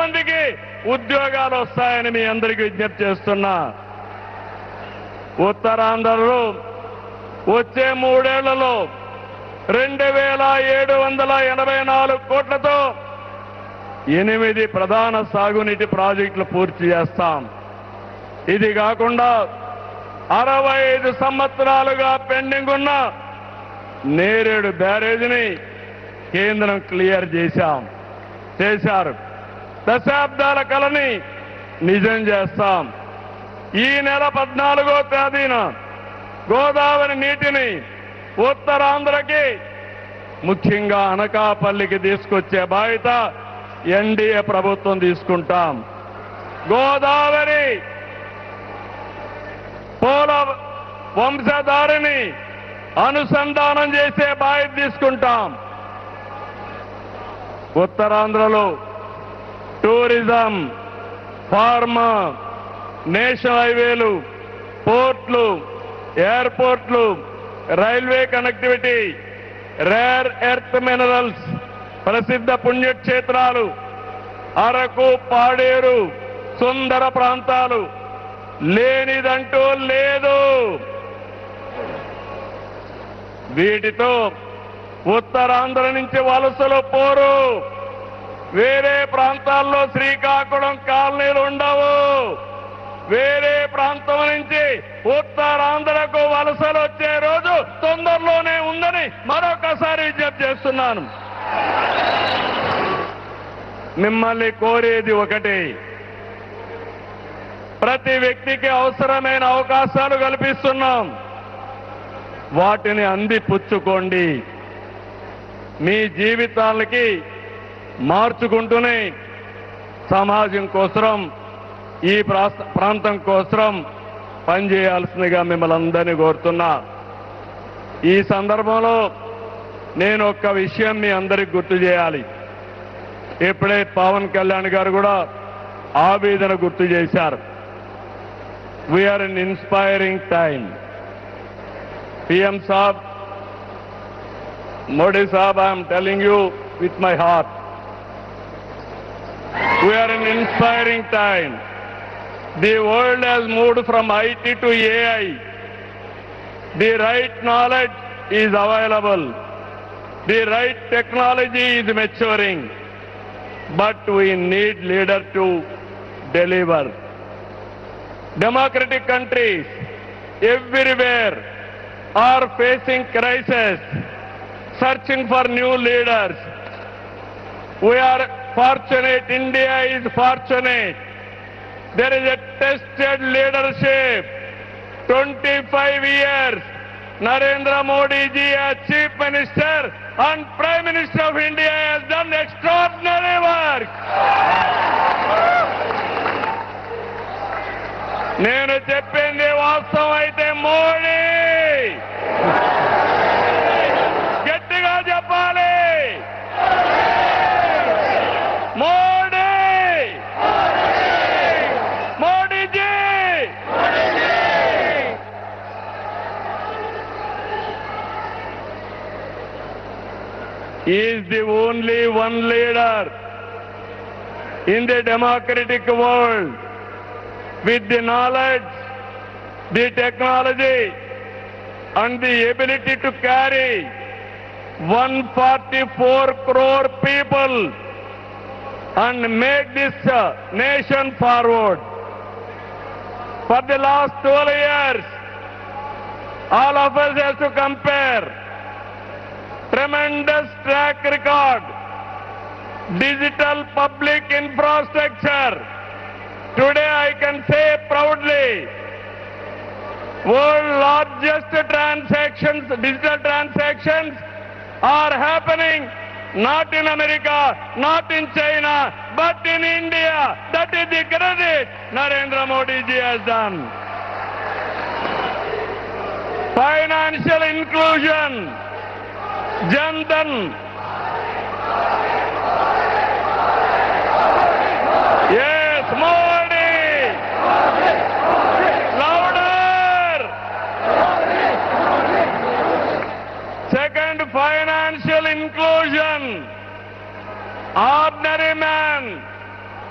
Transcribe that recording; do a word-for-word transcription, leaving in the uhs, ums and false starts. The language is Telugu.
మందికి ఉద్యోగాలు వస్తాయని మీ అందరికీ విజ్ఞప్తి చేస్తున్నా. ఉత్తరాంధ్రలో వచ్చే మూడేళ్లలో రెండు వేల ఏడు వందల ఎనభై నాలుగు కోట్లతో ఎనిమిది ప్రధాన సాగునీటి ప్రాజెక్టులు పూర్తి చేస్తాం. ఇది కాకుండా అరవై ఐదు సంవత్సరాలుగా పెండింగ్ ఉన్న నేరేడు బ్యారేజీని కేంద్రం క్లియర్ చేశాం చేశారు దశాబ్దాల కలని నిజం చేస్తాం. ఈ నెల పద్నాలుగో తేదీన గోదావరి నీటిని ఉత్తరాంధ్రకి ముఖ్యంగా అనకాపల్లికి తీసుకొచ్చే బాధ్యత ఎన్డీఏ ప్రభుత్వం తీసుకుంటాం. గోదావరి పోల వంశధారిని అనుసంధానం చేసే బాధ్యత తీసుకుంటాం. ఉత్తరాంధ్రలో tourism, pharma, national హైవేలు, పోర్ట్లు, ఎయిర్పోర్ట్లు, railway connectivity, rare earth minerals, ప్రసిద్ధ పుణ్యక్షేత్రాలు, అరకు, పాడేరు, సుందర ప్రాంతాలు లేనిదంటూ లేదు. వీటితో ఉత్తరాంధ్ర నుంచి వలసలు పోరు. వేరే ప్రాంతాల్లో శ్రీకాకుళం కాలనీలు ఉండవు. వేరే ప్రాంతం నుంచి ఉత్తరాంధ్రకు వలసలు వచ్చే రోజు తొందరలోనే ఉందని మరొకసారి విజ్ఞప్తి చేస్తున్నాను. మిమ్మల్ని కోరేది ఒకటి, ప్రతి వ్యక్తికి అవసరమైన అవకాశాలు కల్పిస్తున్నాం. వాటిని అందిపుచ్చుకోండి. మీ జీవితాలకి మార్చుకుంటూనే సమాజం కోసం, ఈ ప్రాంతం కోసం పనిచేయాల్సిందిగా మిమ్మల్ని అందరినీ కోరుతున్నా. ఈ సందర్భంలో నేను ఒక్క విషయం మీ అందరికి గుర్తు చేయాలి. ఇప్పుడే పవన్ కళ్యాణ్ గారు కూడా ఆవేదన గుర్తు చేశారు. We are in inspiring time. PM Saab, Modi Saab, I am telling you with my heart, we are in inspiring time. The world has moved from I T to A I. The right knowledge is available. The right technology is maturing. But we need leaders to deliver. Democratic countries everywhere are facing crisis, searching for new leaders. We are fortunate, India is fortunate. There is a tested leadership. twenty-five years, Narendra Modi ji as Chief Minister and Prime Minister of India has done extraordinary work. నేను చెప్పింది వాస్తవం అయితే మోడీ గట్టిగా చెప్పాలి. Modi Modiji is the only one leader in the democratic world with the knowledge, the technology and the ability to carry one hundred forty-four crore people and make this uh, nation forward. For the last twelve years, all of us have to compare tremendous track record, digital public infrastructure. Today I can say proudly, world largest transactions, digital transactions are happening not in America, not in China, but in India. That is the credit Narendra Modi ji has done. Financial inclusion, Jan Dhan,